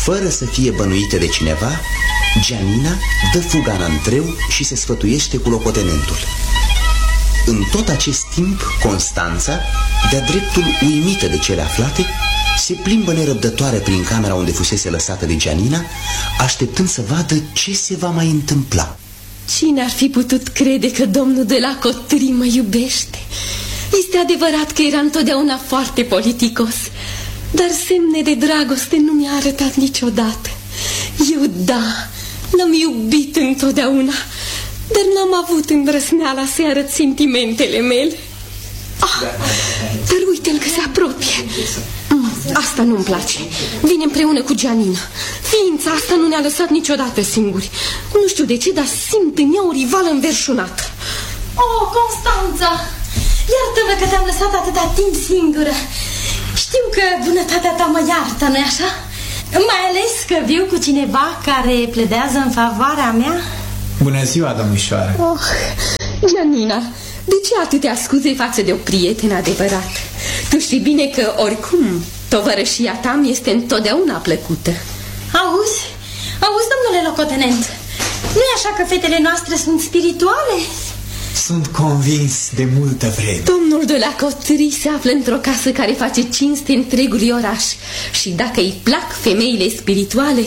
Fără să fie bănuită de cineva, Gianina dă fuga în antreu și se sfătuiește cu locotenentul. În tot acest timp, Constanța, de-a dreptul uimită de cele aflate, se plimbă nerăbdătoare prin camera unde fusese lăsată de Gianina, așteptând să vadă ce se va mai întâmpla. Cine ar fi putut crede că domnul de la Cotării mă iubește? Este adevărat că era întotdeauna foarte politicos, dar semne de dragoste nu mi-a arătat niciodată. Eu, da, l-am iubit întotdeauna, dar n-am avut îndrăzneala să-i arăt sentimentele mele. Dar uite-l că se apropie. Asta nu-mi place. Vine împreună cu Gianina. Ființa asta nu ne-a lăsat niciodată singuri. Nu știu de ce, dar simt în ea o rivală înverșunată. Oh, Constanța, iartă-mă că te-am lăsat atâta timp singură. Știu că bunătatea ta mă iartă, nu-i așa? Mai ales că viu cu cineva care pledează în favoarea mea. Bună ziua, domnișoară. Oh, Gianina, de ce atâtea scuze față de o prietenă adevărată? Tu știi bine că, oricum, tovărășia ta mi este întotdeauna plăcută. Auzi, domnule locotenent, nu-i așa că fetele noastre sunt spirituale? Sunt convins de multă vreme. Domnul de la Cotării se află într-o casă care face cinste întregului oraș. Și dacă îi plac femeile spirituale,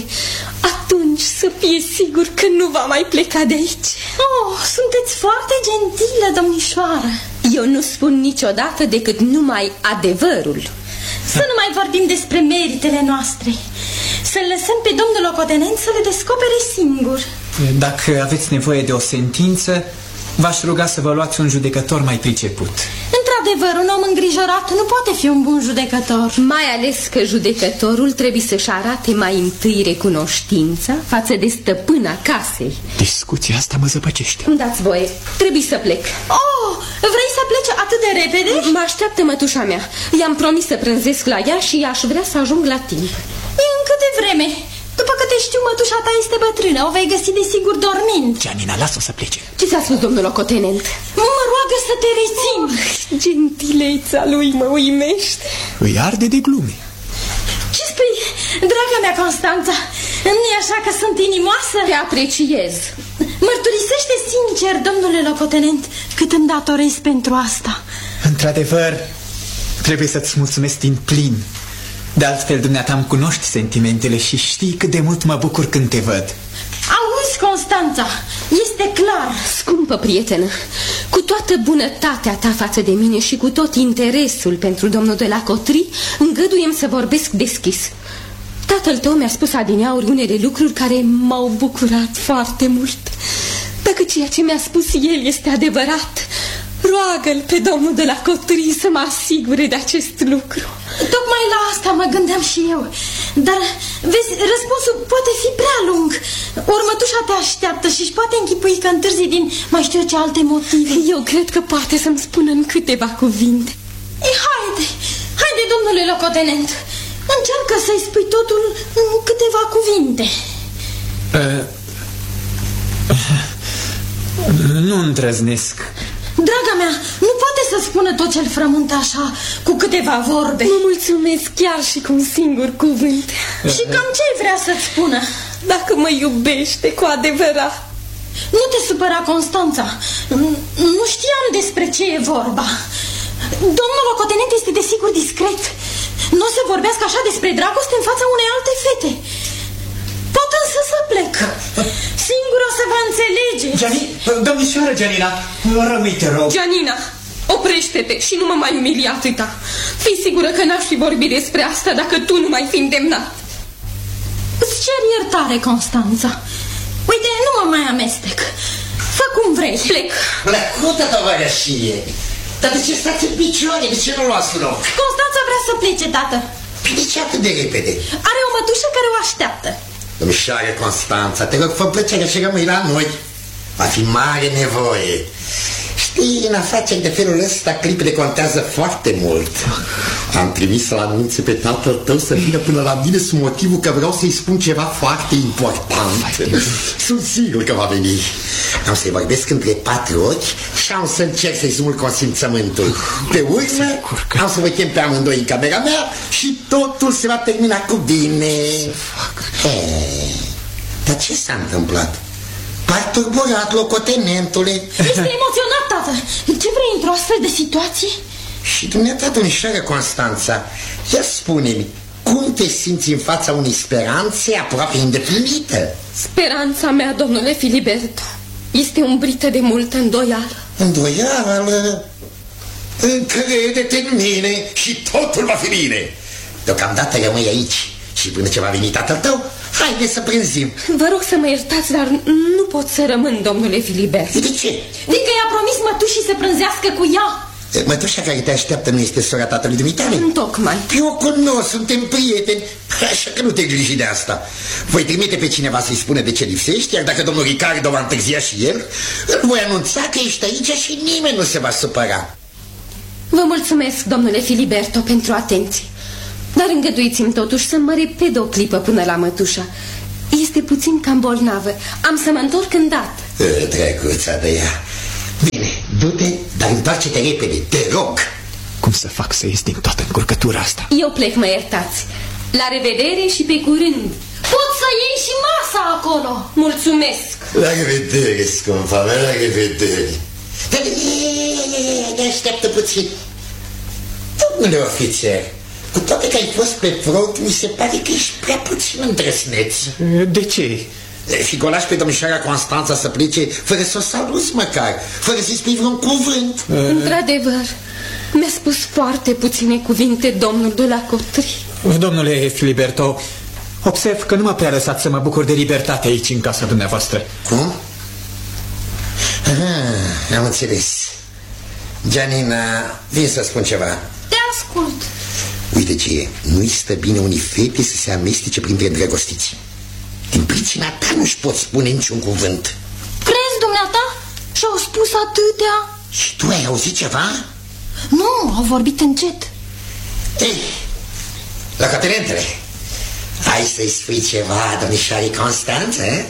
atunci să fie sigur că nu va mai pleca de aici. Oh, sunteți foarte gentilă, domnișoară. Eu nu spun niciodată decât numai adevărul. Să nu mai vorbim despre meritele noastre. Să-l lăsăm pe domnul locotenent să le descopere singur. Dacă aveți nevoie de o sentință, v-aș ruga să vă luați un judecător mai priceput. Într-adevăr, un om îngrijorat nu poate fi un bun judecător. Mai ales că judecătorul trebuie să-și arate mai întâi recunoștința față de stăpâna casei. Discuția asta mă zăpăcește. Îmi dați voie, trebuie să plec. Oh, vrei să pleci atât de repede? Mă așteaptă mătușa mea. I-am promis să prânzesc la ea și aș vrea să ajung la timp. E încă de vreme. După câte știu, mătușa ta este bătrână. O vei găsi de sigur dormind. Gianina, lasă-o să plece. Ce ți-a spus domnul locotenent? Mă roagă să te rețin. Gentileța lui mă uimește. Îi arde de glume. Ce spui, draga mea Constanța? Nu-i așa că sunt inimoasă? Te apreciez. Mărturisește sincer, domnule locotenent, cât îmi datorezi pentru asta. Într-adevăr, trebuie să-ți mulțumesc din plin. De altfel, dumneata îmi cunoști sentimentele și știi cât de mult mă bucur când te văd. Auzi, Constanța, este clar. Scumpă prietenă, cu toată bunătatea ta față de mine și cu tot interesul pentru domnul de la Cotării, îngăduiem să vorbesc deschis. Tatăl tău mi-a spus adineauri unele lucruri care m-au bucurat foarte mult. Dacă ceea ce mi-a spus el este adevărat, roagă-l pe domnul de la Cotării să mă asigure de acest lucru. Tocmai la asta mă gândeam și eu. Dar, vezi, răspunsul poate fi prea lung. Următușa te așteaptă și își poate închipui că întârzi din mai știu ce alte motive. Eu cred că poate să-mi spună în câteva cuvinte. Haide, domnule locotenent. Încearcă să-i spui totul în câteva cuvinte. Nu îndrăznesc. Draga mea, nu poate să spună tot ce-l frământă așa, cu câteva vorbe. Mă mulțumesc chiar și cu un singur cuvânt. Și cam ce vrea să-ți spună? Dacă mă iubește cu adevărat. Nu te supăra, Constanța. Nu știam despre ce e vorba. Domnul locotenent este desigur discret. Nu o să vorbească așa despre dragoste în fața unei alte fete. Pot însă să plec. Singur o să vă înțelege. Domnișoară Gianina, rămâi, te rog. Gianina, oprește-te și nu mă mai umilia atâta. Fii sigură că n-aș fi vorbit despre asta dacă tu nu mai fi îndemnat. Îți cer iertare, Constanța. Uite, nu mă mai amestec. Fă cum vrei. Plec. Plăcută tovărășie. Dar de ce stați în picioare? De ce nu luați loc? Constanța vrea să plece, tată. De ce atât de repede? Are o mătușă care o așteaptă. Domnișoară Constanța, te rog, fă plăcere și rămâi la noi. Va fi mare nevoie. Știi, în afaceri de felul ăsta, clipele contează foarte mult. Am trimis să-l anunțe pe tatăl tău să vină până la mine sub motivul că vreau să-i spun ceva foarte important. Sunt sigur că va veni. Am să-i vorbesc între 4 ochi și am să încerc să-i smulg consimțământul. Pe urmă, am să vă chem pe amândoi în camera mea și totul se va termina cu bine. Dar ce s-a întâmplat? Par turburat, locotenentule. Este emoționat, tată. Ce vrei într-o astfel de situație? Și dumneata, domnișoară Constanța, ia spune-mi, cum te simți în fața unei speranțe aproape îndeplinită? Speranța mea, domnule Filiberto, este umbrită de multă îndoială. Îndoială? Încrede-te în mine și totul va fi bine. Deocamdată rămâi aici și până ce va veni tatăl tău, haide să prânzim. Vă rog să mă iertați, dar nu pot să rămân, domnule Filiberto. De ce? Fiindcă i-a promis mătușii să prânzească cu ea. Mătușa care te așteaptă nu este sora tatălui dumitale? Întocmai. Eu o cunosc, suntem prieteni, așa că nu te griji de asta. Voi trimite pe cineva să-i spună de ce lipsești, iar dacă domnul Ricardo va întârzia și el, îl voi anunța că ești aici și nimeni nu se va supăra. Vă mulțumesc, domnule Filiberto, pentru atenție. Dar îngăduiți-mi totuși să mă repede o clipă până la mătușa. Este puțin cam bolnavă. Am să mă întorc îndată. Drăguța de ea. Bine, du-te, dar întoarce-te repede, te rog. Cum să fac să ies din toată încurcătura asta? Eu plec, mă iertați. La revedere și pe curând. Poți să iei și masa acolo. Mulțumesc. La revedere, scumpa mea, la revedere. Dar ne așteaptă puțin. Domnule ofițer, cu toate că ai fost pe front, mi se pare că ești prea puțin îndrăsneț. De ce? Fiindcă o lași pe domnișoara Constanța să plece fără să o saluți măcar, fără să-i spui vreun cuvânt. Într-adevăr, mi-a spus foarte puține cuvinte domnul de la Cotri. Domnule Filiberto, observ că nu m-a prea lăsat să mă bucur de libertate aici în casa dumneavoastră. Cum? Am înțeles. Gianina, vin să spun ceva. Te ascult. Uite ce e, nu-i stă bine unii fete să se amestece printre îndrăgostiți. Din pricina ta nu-și pot spune niciun cuvânt. Crezi, dumneata? Și-au spus atâtea? Și tu ai auzit ceva? Nu, au vorbit încet. Ei, locotenentele, hai să-i spui ceva domnișoarei Constanță, eh?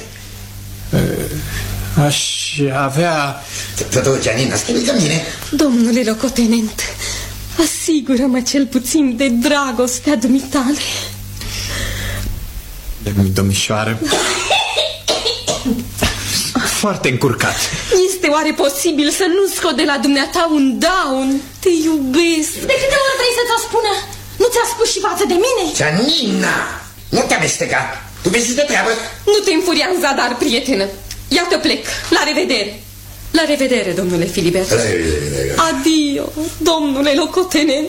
Aș avea... Tu, Gianina, stai lângă mine. Domnule locotenent, asigură-mă cel puțin de dragostea dumitale. Domnișoară, foarte încurcat. Este oare posibil să nu scot de la dumneata un daun? Te iubesc. De câte ori vrei să ți-o spună? Nu ți-a spus și față de mine? Gianina, nu te amesteca. Tu vezi de treabă. Nu te înfuria în zadar, prietenă. Iată plec. La revedere. La revedere, domnule Filibert. Adio, domnule locotenent.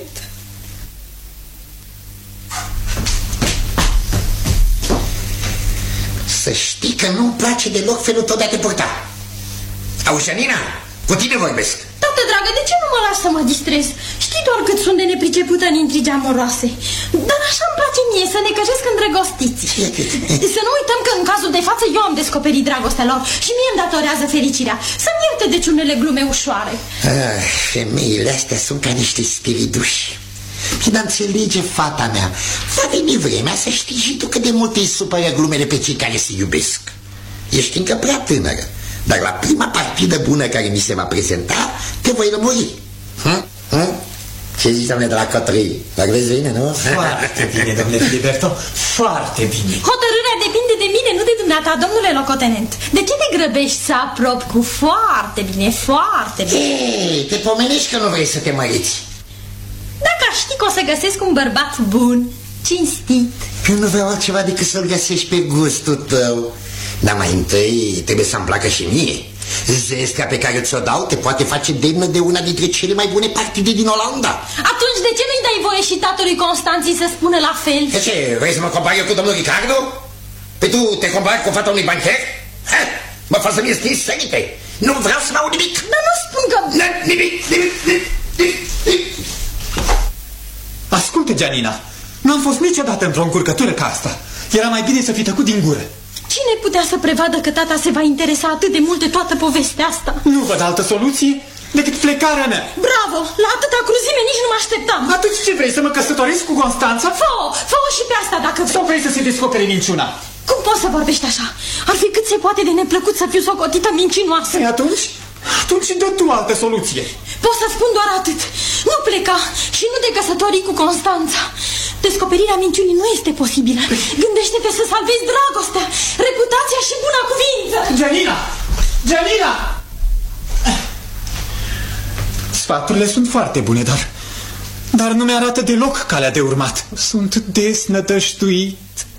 Să știi că nu-mi place deloc felul tău de a te purta. Auzi, Gianina, cu tine vorbesc. Tată dragă, de ce nu mă lași să mă distrez? Știi doar cât sunt de nepricepută în intrigi amoroase. Dar așa îmi place mie, să ne căjesc îndrăgostiți. Să nu uităm că în cazul de față eu am descoperit dragostea lor și mie îmi datorează fericirea. Să-mi ierte deci unele glume ușoare. Femeile astea sunt ca niște spiriduși. Când înțelege, fata mea, va veni vremea să știi și tu cât de mult îi supără glumele pe cei care se iubesc. Ești încă prea tânără, dar la prima partidă bună care mi se va prezenta, te voi lămuri. Ce zici, domnule de la Cotri? Dar vezi bine, nu? Foarte bine, domnule Filiberto, foarte bine. Hotărârea depinde de mine, nu de dumneata, domnule locotenent. De ce te grăbești să aprobi cu foarte bine, foarte bine? Ei, te pomenești că nu vrei să te măriți. Dacă aș ști că o să găsesc un bărbat bun, cinstit. Eu nu vreau altceva decât să-l găsești pe gustul tău. Dar mai întâi trebuie să-mi placă și mie. Zesca pe care ți-o dau te poate face demnă de una dintre cele mai bune partide din Olanda. Atunci de ce nu-i dai voie și tatălui Constanții să spună la fel? De ce? Vrei să mă compari eu cu domnul Ricardo? Păi tu te compari cu fata unui bancher? Mă fac să-mi stingi sănite. Nu vreau să n-au nimic. Dar nu spun că... Nimic. Ascultă, Gianina, nu am fost niciodată într-o încurcătură ca asta. Era mai bine să fi tăcut din gură. Cine putea să prevadă că tata se va interesa atât de mult de toată povestea asta? Nu văd altă soluție decât plecarea mea. Bravo! La atâta cruzime nici nu mă așteptam. Atunci ce vrei, să mă căsătoresc cu Constanța? Fă-o și pe asta dacă vrei. Sau vrei să se descopere minciuna? Cum poți să vorbești așa? Ar fi cât se poate de neplăcut să fiu socotită mincinoasă. Păi atunci dă tu altă soluție. Pot să spun doar atât. Nu pleca și nu te căsători cu Constanța. Descoperirea minciunii nu este posibilă. Gândește-te să salvezi dragostea, reputația și buna cuvință. Gianina! Sfaturile sunt foarte bune, dar nu mi-arată deloc calea de urmat. Sunt desnădăjduit.